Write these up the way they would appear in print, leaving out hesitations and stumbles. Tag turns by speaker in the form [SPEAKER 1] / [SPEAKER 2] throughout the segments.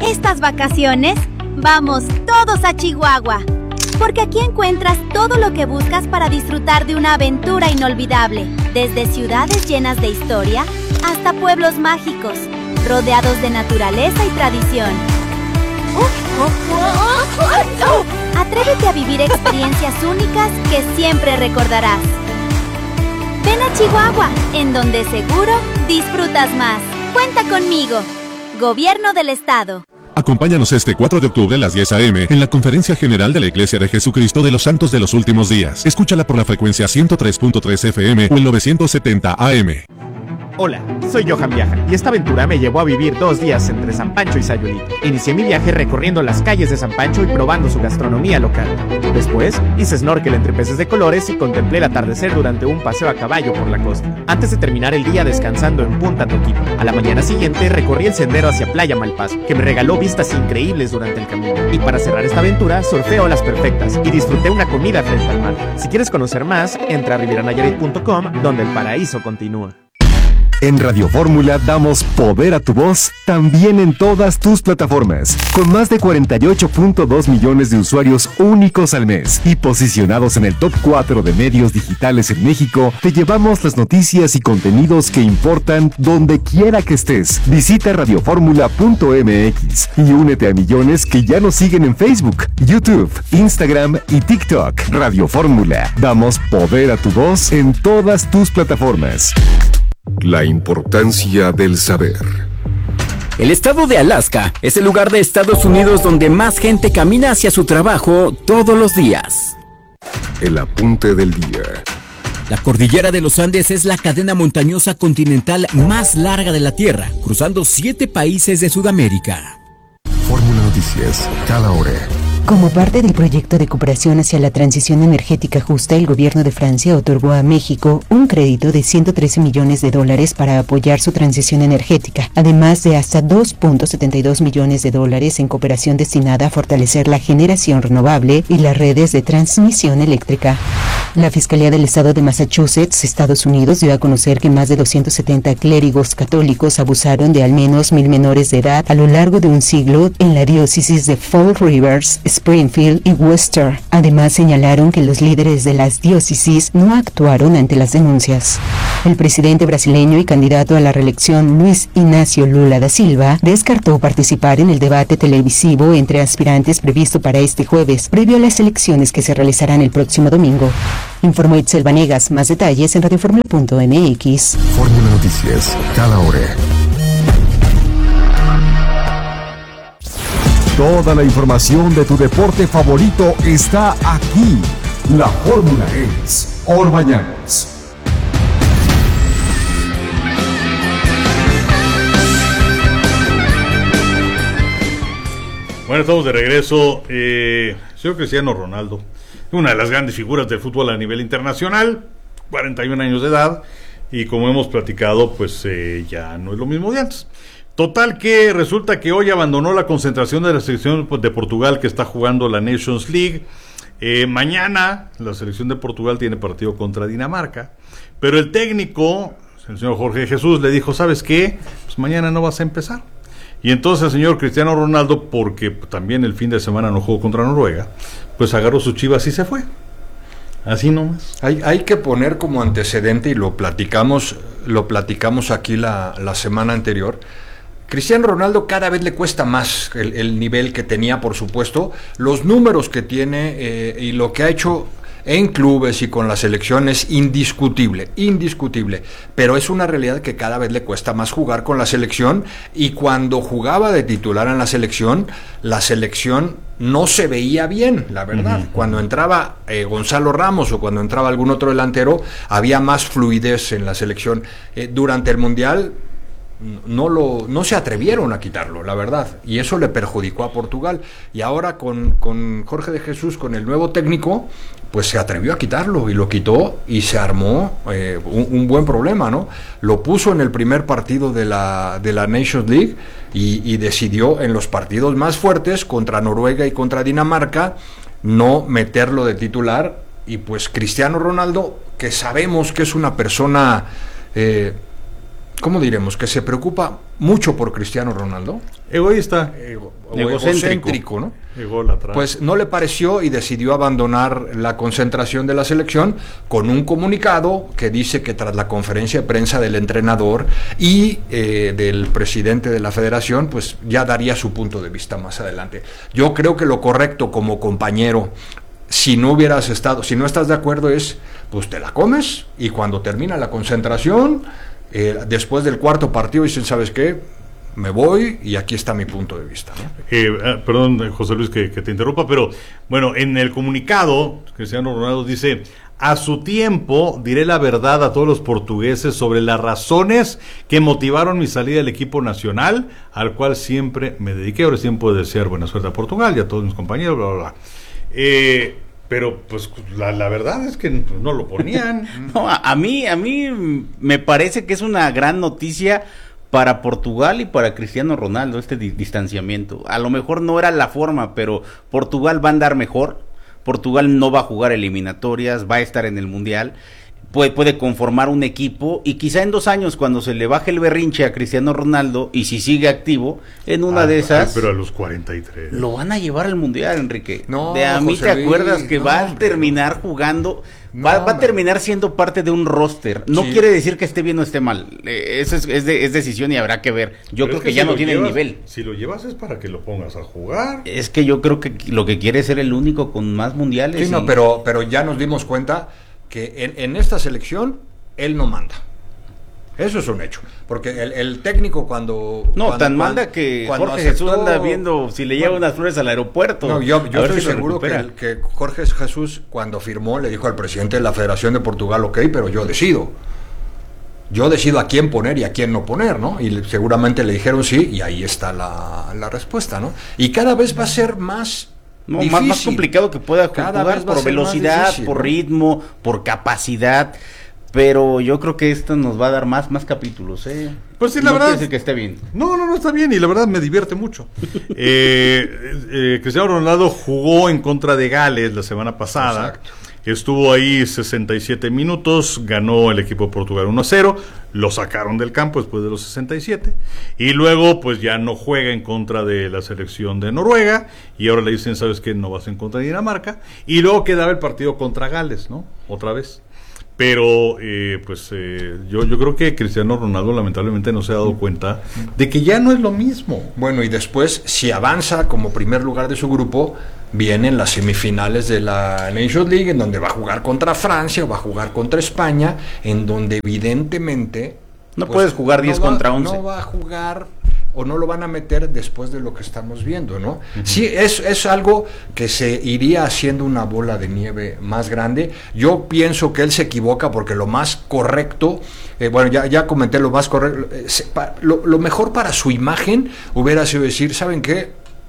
[SPEAKER 1] Estas vacaciones, vamos todos a Chihuahua. Porque aquí encuentras todo lo que buscas para disfrutar de una aventura inolvidable. Desde ciudades llenas de historia hasta pueblos mágicos, rodeados de naturaleza y tradición. Atrévete a vivir experiencias únicas que siempre recordarás. Ven a Chihuahua, en donde seguro disfrutas más. Cuenta conmigo. Gobierno del Estado.
[SPEAKER 2] Acompáñanos este 4 de octubre a las 10 a.m. en la Conferencia General de la Iglesia de Jesucristo de los Santos de los Últimos Días. Escúchala por la frecuencia 103.3 FM o el 970 AM.
[SPEAKER 3] Hola, soy Johan Viaja y esta aventura me llevó a vivir 2 días entre San Pancho y Sayulita. Inicié mi viaje recorriendo las calles de San Pancho y probando su gastronomía local. Después, hice snorkel entre peces de colores y contemplé el atardecer durante un paseo a caballo por la costa. Antes de terminar el día descansando en Punta Toquito. A la mañana siguiente recorrí el sendero hacia Playa Malpaso, que me regaló vistas increíbles durante el camino. Y para cerrar esta aventura, surfé olas perfectas y disfruté una comida frente al mar. Si quieres conocer más, entra a rivieranayarit.com, donde el paraíso continúa.
[SPEAKER 4] En Radio Fórmula damos poder a tu voz también en todas tus plataformas, con más de 48.2 millones de usuarios únicos al mes y posicionados en el top 4 de medios digitales en México. Te llevamos las noticias y contenidos que importan donde quiera que estés. Visita radioformula.mx y únete a millones que ya nos siguen en Facebook, YouTube, Instagram y TikTok. Radio Fórmula, damos poder a tu voz en todas tus plataformas.
[SPEAKER 5] La importancia del saber.
[SPEAKER 6] El estado de Alaska es el lugar de Estados Unidos donde más gente camina hacia su trabajo todos los días.
[SPEAKER 5] El apunte del día.
[SPEAKER 6] La cordillera de los Andes es la cadena montañosa continental más larga de la Tierra, cruzando 7 países de Sudamérica.
[SPEAKER 5] Fórmula Noticias, cada hora.
[SPEAKER 7] Como parte del proyecto de cooperación hacia la transición energética justa, el gobierno de Francia otorgó a México un crédito de $113 millones para apoyar su transición energética, además de hasta $2.72 millones en cooperación destinada a fortalecer la generación renovable y las redes de transmisión eléctrica. La Fiscalía del Estado de Massachusetts, Estados Unidos, dio a conocer que más de 270 clérigos católicos abusaron de al menos 1,000 menores de edad a lo largo de un siglo en la diócesis de Fall Rivers, Springfield y Worcester. Además, señalaron que los líderes de las diócesis no actuaron ante las denuncias. El presidente brasileño y candidato a la reelección, Luis Inácio Lula da Silva, descartó participar en el debate televisivo entre aspirantes previsto para este jueves, previo a las elecciones que se realizarán el próximo domingo. Informó Itzel Vanegas. Más detalles en radioformula.mx.
[SPEAKER 5] Fórmula Noticias, cada hora.
[SPEAKER 4] Toda la información de tu deporte favorito está aquí. La fórmula es Orbañanos.
[SPEAKER 8] Bueno, estamos de regreso. Señor Cristiano Ronaldo, una de las grandes figuras del fútbol a nivel internacional, 41 años de edad, y como hemos platicado, pues ya no es lo mismo de antes. Total que resulta que hoy abandonó la concentración de la selección de Portugal, que está jugando la Nations League. Mañana la selección de Portugal tiene partido contra Dinamarca, pero el técnico, el señor Jorge Jesús, le dijo: ¿sabes qué? Pues mañana no vas a empezar. Y entonces el señor Cristiano Ronaldo, porque también el fin de semana no jugó contra Noruega, pues agarró sus chivas y se fue. Así nomás.
[SPEAKER 9] Hay que poner como antecedente, y lo platicamos aquí la semana anterior. Cristiano Ronaldo cada vez le cuesta más el nivel que tenía, por supuesto, los números que tiene y lo que ha hecho en clubes y con la selección es indiscutible, pero es una realidad que cada vez le cuesta más jugar con la selección, y cuando jugaba de titular en la selección no se veía bien, la verdad. Uh-huh. Cuando entraba Gonzalo Ramos o cuando entraba algún otro delantero, había más fluidez en la selección. Durante el Mundial no se atrevieron a quitarlo, la verdad, y eso le perjudicó a Portugal. Y ahora con Jorge de Jesús, con el nuevo técnico, pues se atrevió a quitarlo, y lo quitó, y se armó un buen problema, ¿no? Lo puso en el primer partido de la Nations League y decidió en los partidos más fuertes, contra Noruega y contra Dinamarca, no meterlo de titular. Y pues Cristiano Ronaldo, que sabemos que es una persona ¿cómo diremos? Que se preocupa mucho por Cristiano Ronaldo.
[SPEAKER 8] Egoísta.
[SPEAKER 9] Egocéntrico, ¿no?
[SPEAKER 8] Ególatra.
[SPEAKER 9] Pues no le pareció y decidió abandonar la concentración de la selección con un comunicado que dice que tras la conferencia de prensa del entrenador y del presidente de la federación, pues ya daría su punto de vista más adelante. Yo creo que lo correcto como compañero, si no estás de acuerdo, es pues te la comes y cuando termina la concentración, después del cuarto partido dicen, ¿sabes qué? Me voy y aquí está mi punto de vista, ¿no?
[SPEAKER 8] Perdón, José Luis, que te interrumpa, pero bueno, en el comunicado, Cristiano Ronaldo dice: a su tiempo diré la verdad a todos los portugueses sobre las razones que motivaron mi salida del equipo nacional, al cual siempre me dediqué. Ahora es tiempo de desear buena suerte a Portugal y a todos mis compañeros, bla, bla, bla. Pero pues la verdad es que no lo ponían.
[SPEAKER 10] No, a mí me parece que es una gran noticia para Portugal y para Cristiano Ronaldo este distanciamiento. A lo mejor no era la forma, pero Portugal va a andar mejor. Portugal no va a jugar eliminatorias, va a estar en el Mundial. Puede conformar un equipo y quizá en 2 años, cuando se le baje el berrinche a Cristiano Ronaldo y si sigue activo, en una de esas...
[SPEAKER 8] pero a los 43.
[SPEAKER 10] Lo van a llevar al Mundial, Enrique.
[SPEAKER 9] No,
[SPEAKER 10] a mí te acuerdas que va a terminar jugando... Va a terminar siendo parte de un roster. No quiere decir que esté bien o esté mal. Eso es decisión y habrá que ver. Yo creo que ya no tiene el nivel.
[SPEAKER 8] Si lo llevas es para que lo pongas a jugar.
[SPEAKER 10] Es que yo creo que lo que quiere es ser el único con más mundiales.
[SPEAKER 9] Sí, no, pero ya nos dimos cuenta que en esta selección él no manda. Eso es un hecho, porque el técnico cuando
[SPEAKER 10] manda que Jorge Jesús anda viendo si le lleva unas flores al aeropuerto.
[SPEAKER 9] No, yo estoy seguro que Jorge Jesús, cuando firmó, le dijo al presidente de la Federación de Portugal: ok, pero yo decido a quién poner y a quién no poner, ¿no? Y seguramente le dijeron sí, y ahí está la respuesta, ¿no? Y cada vez va a ser más difícil,
[SPEAKER 10] más complicado que pueda jugar por velocidad, difícil, por ritmo, por capacidad. Pero yo creo que esto nos va a dar más capítulos, ¿eh?
[SPEAKER 8] Pues sí, la verdad.
[SPEAKER 10] No quiere decir que esté bien.
[SPEAKER 8] No está bien, y la verdad me divierte mucho. Cristiano Ronaldo jugó en contra de Gales la semana pasada.
[SPEAKER 9] Exacto.
[SPEAKER 8] Estuvo ahí 67 minutos, ganó el equipo de Portugal 1-0, lo sacaron del campo después de los 67, y luego pues ya no juega en contra de la selección de Noruega, y ahora le dicen, ¿sabes qué? No vas en contra de Dinamarca, y luego quedaba el partido contra Gales, ¿no? Otra vez. Pero yo creo que Cristiano Ronaldo lamentablemente no se ha dado cuenta de que ya no es lo mismo.
[SPEAKER 9] Bueno, y después, si avanza como primer lugar de su grupo, vienen las semifinales de la Nations League, en donde va a jugar contra Francia o va a jugar contra España, en donde evidentemente
[SPEAKER 10] no puedes jugar 10 contra 11.
[SPEAKER 9] No va a jugar o no lo van a meter después de lo que estamos viendo, ¿no? Uh-huh. Sí, es algo que se iría haciendo una bola de nieve más grande. Yo pienso que él se equivoca porque lo más correcto, ya comenté lo más correcto, lo mejor para su imagen hubiera sido decir, ¿saben qué?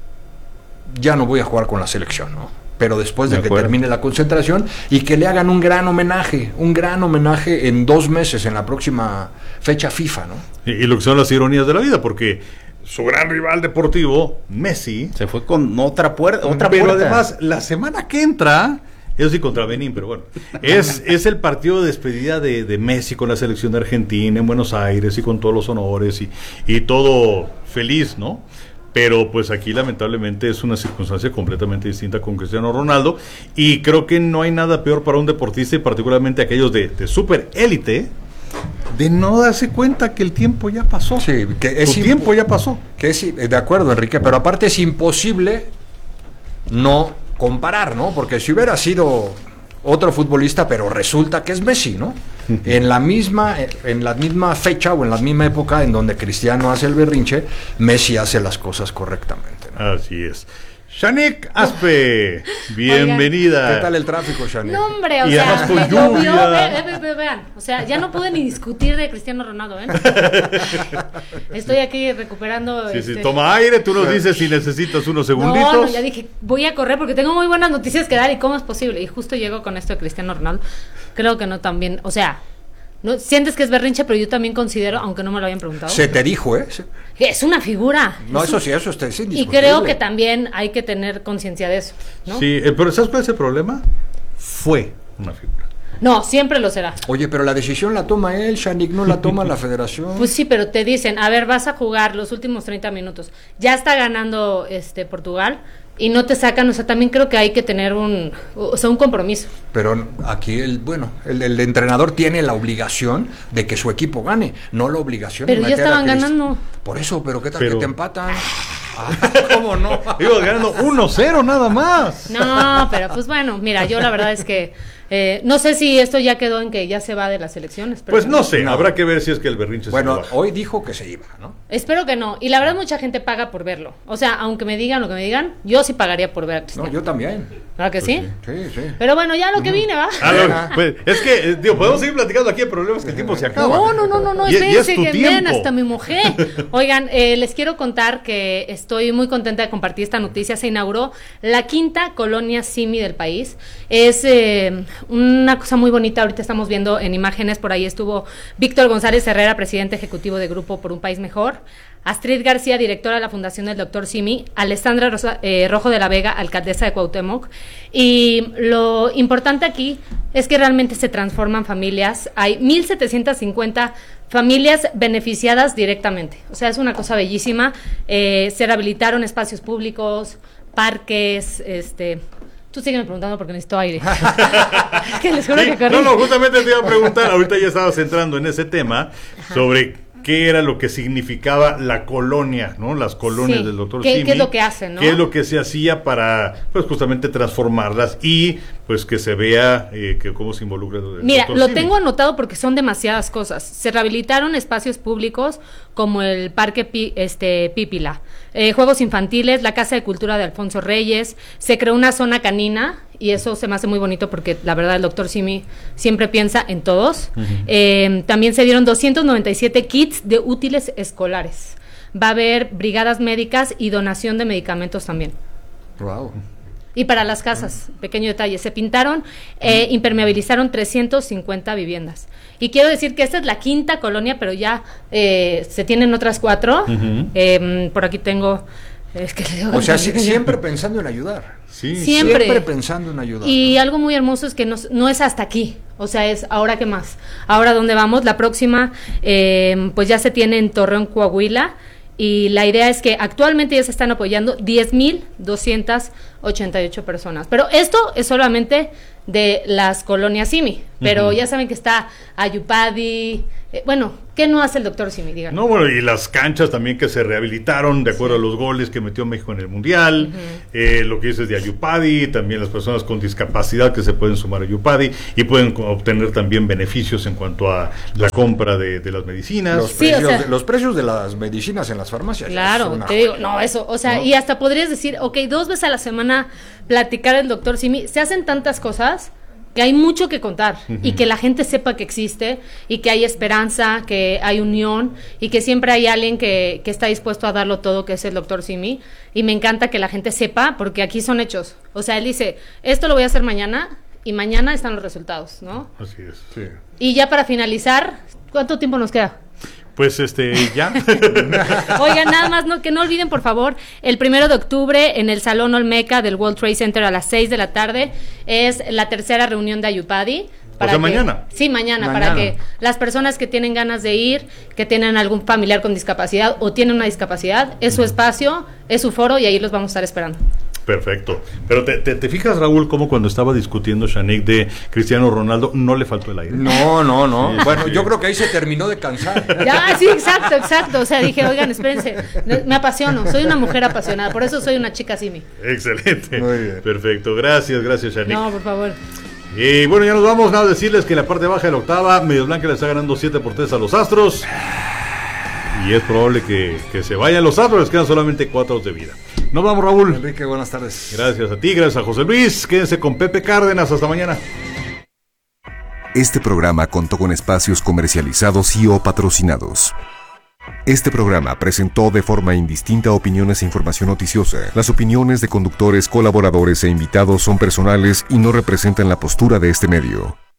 [SPEAKER 9] Ya no voy a jugar con la selección, ¿no? Pero después de que termine la concentración y que le hagan un gran homenaje en 2 meses, en la próxima fecha FIFA, ¿no?
[SPEAKER 8] Y lo que son las ironías de la vida, porque su gran rival deportivo, Messi,
[SPEAKER 10] se fue con otra puerta.
[SPEAKER 8] Pero además, la semana que entra, eso sí contra Benín, pero bueno, es el partido de despedida de Messi con la selección de Argentina en Buenos Aires y con todos los honores y todo feliz, ¿no? Pero pues aquí lamentablemente es una circunstancia completamente distinta con Cristiano Ronaldo, y creo que no hay nada peor para un deportista, y particularmente aquellos de super élite, de no darse cuenta que el tiempo ya pasó.
[SPEAKER 9] Sí, que el tiempo ya pasó. Que es, de acuerdo, Enrique, pero aparte es imposible no comparar, ¿no? Porque si hubiera sido otro futbolista, pero resulta que es Messi, ¿no? En la misma fecha o en la misma época en donde Cristiano hace el berrinche, Messi hace las cosas correctamente, ¿no?
[SPEAKER 8] Así es. Shanik Aspe, bienvenida.
[SPEAKER 9] Oigan, ¿qué tal el tráfico, Shanik?
[SPEAKER 11] No, hombre, o sea, me llovió, vean, o sea, ya no pude ni discutir de Cristiano Ronaldo, ¿eh? Estoy aquí recuperando.
[SPEAKER 8] Sí, toma aire, tú nos dices si necesitas unos segunditos.
[SPEAKER 11] No, ya dije, voy a correr porque tengo muy buenas noticias que dar y cómo es posible. Y justo llego con esto de Cristiano Ronaldo. Creo que no tan bien, o sea, no sientes que es berrinche, pero yo también considero, aunque no me lo habían preguntado.
[SPEAKER 9] Se te dijo, ¿eh?
[SPEAKER 11] Es una figura.
[SPEAKER 9] No, eso sí, eso está indiscutible.
[SPEAKER 11] Y creo que también hay que tener conciencia de eso, ¿no?
[SPEAKER 8] Sí, pero ¿sabes cuál es el problema? Fue una figura.
[SPEAKER 11] No, siempre lo será.
[SPEAKER 9] Oye, pero la decisión la toma él, Shanik, no la toma la federación.
[SPEAKER 11] Pues sí, pero te dicen, a ver, vas a jugar los últimos 30 minutos. Ya está ganando Portugal y no te sacan, o sea, también creo que hay que tener un compromiso.
[SPEAKER 9] Pero aquí el entrenador tiene la obligación de que su equipo gane, no la obligación
[SPEAKER 11] pero
[SPEAKER 9] de
[SPEAKER 11] ya
[SPEAKER 9] meter
[SPEAKER 11] estaban ganando.
[SPEAKER 9] Por eso, pero ¿qué tal que te empatan? ¿Cómo no?
[SPEAKER 8] Ibas ganando 1-0 nada más.
[SPEAKER 11] No, pero pues bueno, mira, yo la verdad es que no sé si esto ya quedó en que ya se va de las elecciones. Pero
[SPEAKER 8] pues no sé, habrá que ver si es que el berrinche se
[SPEAKER 9] Bueno,
[SPEAKER 8] baja.
[SPEAKER 9] hoy dijo que se iba, ¿no?
[SPEAKER 11] Espero que no. Y la verdad mucha gente paga por verlo. O sea, aunque me digan lo que me digan, yo sí pagaría por ver a Cristiano.
[SPEAKER 9] No, yo también.
[SPEAKER 11] ¿Verdad que
[SPEAKER 8] Pues
[SPEAKER 11] sí?
[SPEAKER 9] Sí.
[SPEAKER 11] Pero bueno, ya lo que vine, ¿va?
[SPEAKER 8] Pues, es que, podemos seguir platicando aquí, el problema es que el tiempo se acaba.
[SPEAKER 11] No,
[SPEAKER 8] Y es
[SPEAKER 11] espérense,
[SPEAKER 8] tu
[SPEAKER 11] que
[SPEAKER 8] tiempo.
[SPEAKER 11] vean hasta mi mujer. Oigan, les quiero contar que estoy muy contenta de compartir esta noticia. Se inauguró la 5ª colonia Simi del país. Es una cosa muy bonita. Ahorita estamos viendo en imágenes, por ahí estuvo Víctor González Herrera, presidente ejecutivo de Grupo por un País Mejor, Astrid García, directora de la Fundación del Dr. Simi, Alessandra Rojo de la Vega, alcaldesa de Cuauhtémoc, y lo importante aquí es que realmente se transforman familias. Hay 1,750 familias beneficiadas directamente, o sea, es una cosa bellísima. Se rehabilitaron espacios públicos, parques, Tú sígueme preguntando porque necesito aire. Que les juro que corrí.
[SPEAKER 8] No, justamente te iba a preguntar, ahorita ya estabas entrando en ese tema, sobre qué era lo que significaba la colonia, ¿no? Las colonias del Dr. Simi.
[SPEAKER 11] ¿Qué es lo que hacen, no?
[SPEAKER 8] ¿Qué es lo que se hacía para, pues, justamente transformarlas y, pues, que se vea que cómo se involucra el
[SPEAKER 11] Mira,
[SPEAKER 8] Dr.
[SPEAKER 11] lo
[SPEAKER 8] Simi?
[SPEAKER 11] tengo anotado porque son demasiadas cosas. Se rehabilitaron espacios públicos como el Parque Pípila, juegos infantiles, la Casa de Cultura de Alfonso Reyes, se creó una zona canina, y eso se me hace muy bonito porque la verdad el Dr. Simi siempre piensa en todos. También se dieron 297 kits de útiles escolares. Va a haber brigadas médicas y donación de medicamentos también.
[SPEAKER 9] Wow.
[SPEAKER 11] Y para las casas, pequeño detalle, se pintaron, impermeabilizaron 350 viviendas. Y quiero decir que esta es la 5ª colonia, pero ya se tienen otras 4. Por aquí tengo... Es que
[SPEAKER 9] o sea, siempre pensando en ayudar.
[SPEAKER 8] Sí.
[SPEAKER 11] Siempre
[SPEAKER 9] pensando en ayudar.
[SPEAKER 11] Y algo muy hermoso es que no es hasta aquí. O sea, es ahora qué más. Ahora dónde vamos. La próxima, pues ya se tiene en Torreón, Coahuila. Y la idea es que actualmente ya se están apoyando 10,288 personas. Pero esto es solamente de las colonias Simi. Pero ya saben que está Ayupadi. Bueno, ¿qué no hace el Dr. Simi? Díganme.
[SPEAKER 8] No, bueno, y las canchas también que se rehabilitaron de acuerdo a los goles que metió México en el Mundial, lo que dices de Ayupadi, también las personas con discapacidad que se pueden sumar a Ayupadi y pueden obtener también beneficios en cuanto a la compra de las medicinas.
[SPEAKER 9] Los precios de las medicinas en las farmacias.
[SPEAKER 11] Claro, te digo, eso, o sea, ¿no? Y hasta podrías decir, 2 veces a la semana platicar el Dr. Simi. Se hacen tantas cosas que hay mucho que contar y que la gente sepa que existe y que hay esperanza, que hay unión y que siempre hay alguien que está dispuesto a darlo todo, que es el Dr. Simi. Y me encanta que la gente sepa, porque aquí son hechos. O sea, él dice, esto lo voy a hacer mañana y mañana están los resultados, ¿no?
[SPEAKER 8] Así es, sí.
[SPEAKER 11] Y ya para finalizar, ¿cuánto tiempo nos queda?
[SPEAKER 8] Pues ya.
[SPEAKER 11] Oigan, nada más que no olviden, por favor, el 1 de octubre en el Salón Olmeca del World Trade Center a las 6 de la tarde es la 3ª reunión de Ayupadi.
[SPEAKER 8] Mañana.
[SPEAKER 11] Sí, mañana, para que las personas que tienen ganas de ir, que tienen algún familiar con discapacidad o tienen una discapacidad, es su espacio, es su foro y ahí los vamos a estar esperando.
[SPEAKER 8] Perfecto. Pero te fijas, Raúl, cómo cuando estaba discutiendo Shanik de Cristiano Ronaldo no le faltó el aire.
[SPEAKER 9] No. Bueno, yo creo que ahí se terminó de cansar.
[SPEAKER 11] Ya, sí, exacto. O sea, dije, oigan, espérense, me apasiono, soy una mujer apasionada, por eso soy una chica Simi.
[SPEAKER 8] Excelente.
[SPEAKER 9] Muy bien.
[SPEAKER 8] Perfecto. Gracias, Shanik.
[SPEAKER 11] No, por favor.
[SPEAKER 8] Y bueno, ya nos vamos. Nada, decirles que en la parte baja de la octava, Medios Blanca le está ganando 7-3 a los Astros. Y es probable que se vayan los Astros, les quedan solamente 4 outs de vida. Nos vamos, Raúl.
[SPEAKER 9] Enrique, buenas tardes.
[SPEAKER 8] Gracias a ti, gracias a José Luis. Quédense con Pepe Cárdenas. Hasta mañana.
[SPEAKER 5] Este programa contó con espacios comercializados y o patrocinados. Este programa presentó de forma indistinta opiniones e información noticiosa. Las opiniones de conductores, colaboradores e invitados son personales y no representan la postura de este medio.